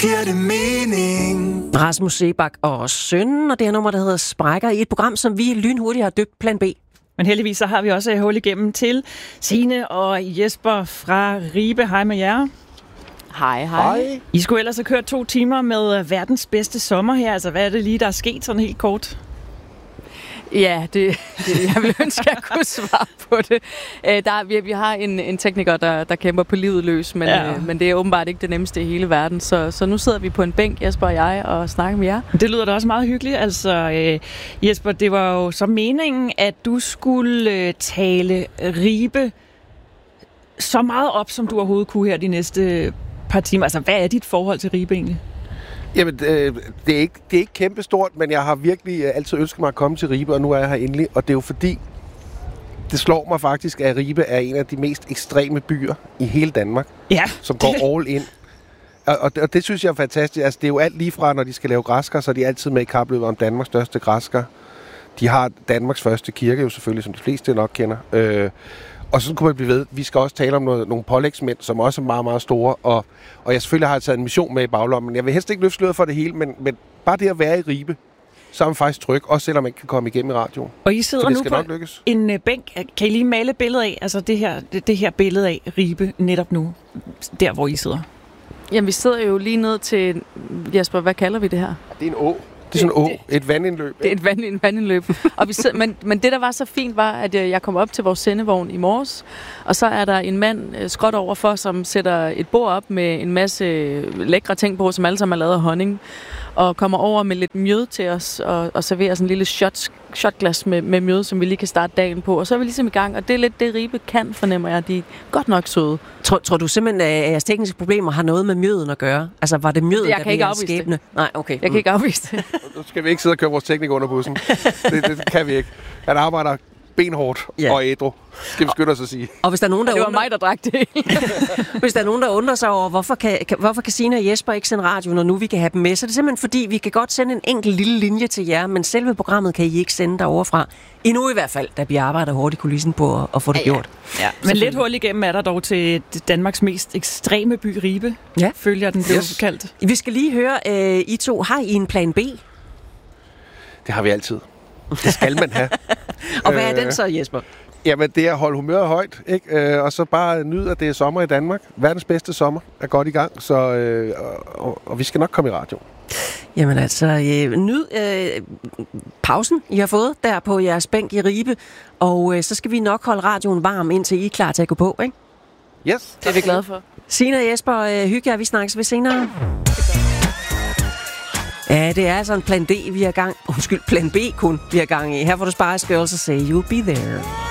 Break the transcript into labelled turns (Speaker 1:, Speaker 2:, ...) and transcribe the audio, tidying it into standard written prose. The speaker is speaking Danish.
Speaker 1: giver det mening.
Speaker 2: Rasmus Seebach og sønnen, og det her nummer, der hedder Sprækker, i et program, som vi lynhurtigt har døbt Plan B.
Speaker 3: Men heldigvis så har vi også hul igennem til Signe og Jesper fra Ribe. Hej med jer.
Speaker 4: Hej, hej.
Speaker 3: I skulle ellers have kørt 2 timer med verdens bedste sommer her. Altså, hvad er det lige, der er sket sådan helt kort?
Speaker 4: Ja, det jeg vil ønske, at jeg kunne svare på det. Vi har en tekniker, der kæmper på livet løs, men det er åbenbart ikke det nemmeste i hele verden. Så nu sidder vi på en bænk, Jesper og jeg, og snakker med jer.
Speaker 3: Det lyder da også meget hyggeligt. Altså, Jesper, det var jo så meningen, at du skulle tale Ribe så meget op, som du overhovedet kunne her de næste par timer. Altså, hvad er dit forhold til Ribe egentlig?
Speaker 5: Jamen, det er ikke kæmpestort, men jeg har virkelig altid ønsket mig at komme til Ribe, og nu er jeg her endelig. Og det er jo fordi, det slår mig faktisk, at Ribe er en af de mest ekstreme byer i hele Danmark, som går all in. Og det synes jeg er fantastisk. Altså, det er jo alt lige fra, når de skal lave græskar, så er de altid med i kapløbet om Danmarks største græskar. De har Danmarks første kirke, jo selvfølgelig, som de fleste nok kender. Og så kunne man blive ved. Vi skal også tale om nogle pålægsmænd, som også er meget, meget store. Og jeg selvfølgelig har taget en mission med i baglommen. Jeg vil helst ikke løfte sløret for det hele, men bare det at være i Ribe, så er man faktisk tryg, også selvom man ikke kan komme igennem i radioen.
Speaker 3: Og I sidder nu på en bænk. Kan I lige male et billede af, altså det her billede af Ribe netop nu, der hvor I sidder?
Speaker 4: Jamen, vi sidder jo lige ned til, Jesper, hvad kalder vi det her?
Speaker 5: Det er en å. Det er sådan et vandindløb.
Speaker 4: Det er et vandindløb. Og men det, der var så fint, var, at jeg kom op til vores sendevogn i morges, og så er der en mand skråt overfor, som sætter et bord op med en masse lækre ting på, som alle sammen er lavet af honning, og kommer over med lidt mjød til os, og serverer sådan en lille shotglas med mjød, som vi lige kan starte dagen på. Og så er vi ligesom i gang, og det er lidt det, Ribe kan, fornemmer jeg. De er godt nok søde.
Speaker 2: Tror du simpelthen, at jeres tekniske problemer har noget med mjøden at gøre? Altså, var det mjøden, der blev skæbne? Nej, okay.
Speaker 4: Jeg kan ikke afvise det.
Speaker 5: Nu skal vi ikke sidde og køre vores teknik under bussen. Det kan vi ikke. Han arbejder benhårdt og ædru, skal vi skynde os at sige.
Speaker 2: Og hvis der er nogen, der
Speaker 4: det var mig, der drak det.
Speaker 2: Hvis der er nogen, der undrer sig over, hvorfor kan Signe og Jesper ikke sende radio, når nu vi kan have dem med, så er det simpelthen fordi, vi kan godt sende en enkelt lille linje til jer, men selve programmet kan I ikke sende derovre fra. Endnu i hvert fald, da vi arbejder hårdt i kulissen på at få det gjort.
Speaker 3: Ja. Men lidt hul igennem er der dog til Danmarks mest ekstreme by, Ribe.
Speaker 2: Ja.
Speaker 3: Følger den blev kaldt.
Speaker 2: Vi skal lige høre, I to, har I en plan B?
Speaker 5: Det har vi altid. Det skal man have.
Speaker 2: Og hvad er den så, Jesper?
Speaker 5: Jamen, det er at holde humøret højt, ikke? Og så bare nyde, at det er sommer i Danmark. Verdens bedste sommer er godt i gang, så, og vi skal nok komme i radio.
Speaker 2: Jamen altså, nyd pausen, I har fået der på jeres bænk i Ribe, og så skal vi nok holde radioen varm, indtil I er klar til at gå på, ikke?
Speaker 5: Yes.
Speaker 4: Det er vi glade for.
Speaker 2: Signe og Jesper, hygge jer, vi snakkes ved senere. Ja, det er altså en plan D, vi har gang. Undskyld, plan B kun, vi har gang i. Her får du Spice Girls og Say You'll Be There.